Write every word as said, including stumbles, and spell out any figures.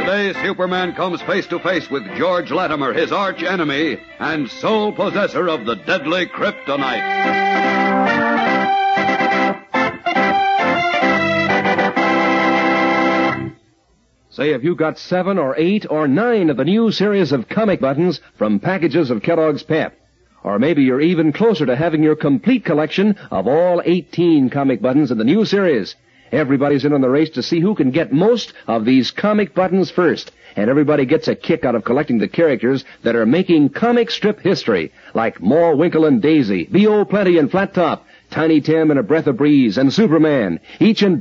Today, Superman comes face to face with George Latimer, his arch enemy and sole possessor of the deadly kryptonite. Say, have you got seven or eight or nine of the new series of comic buttons from packages of Kellogg's Pep? Or maybe you're even closer to having your complete collection of all eighteen comic buttons in the new series. Everybody's in on the race to see who can get most of these comic buttons first. And everybody gets a kick out of collecting the characters that are making comic strip history, like Moll, Winkle and Daisy, B O. Plenty and Flat Top, Tiny Tim and A Breath of Breeze, and Superman, each in